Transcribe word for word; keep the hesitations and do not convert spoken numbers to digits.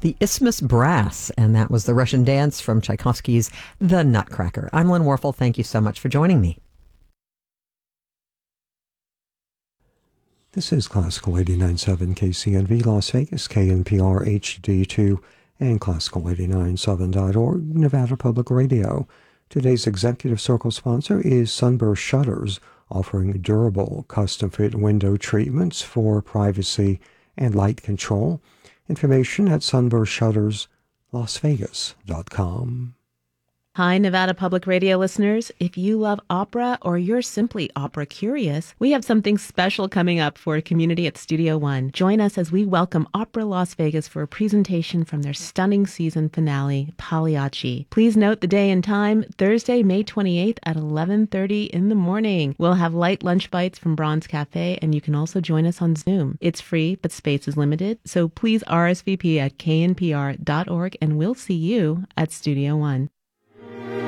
the Isthmus Brass, and that was the Russian dance from Tchaikovsky's The Nutcracker. I'm Lynn Warfel. Thank you so much for joining me. This is Classical eighty-nine point seven K C N V Las Vegas, K N P R H D two, and Classical eighty-nine point seven dot org, Nevada Public Radio. Today's Executive Circle sponsor is Sunburst Shutters, offering durable, custom-fit window treatments for privacy and light control. Information at sunburst shutters las vegas dot com. Hi, Nevada Public Radio listeners. If you love opera or you're simply opera curious, we have something special coming up for a community at Studio One. Join us as we welcome Opera Las Vegas for a presentation from their stunning season finale, Pagliacci. Please note the day and time, Thursday, May twenty-eighth at eleven thirty in the morning. We'll have light lunch bites from Bronze Cafe, and you can also join us on Zoom. It's free, but space is limited, so please R S V P at K N P R dot org, and we'll see you at Studio One.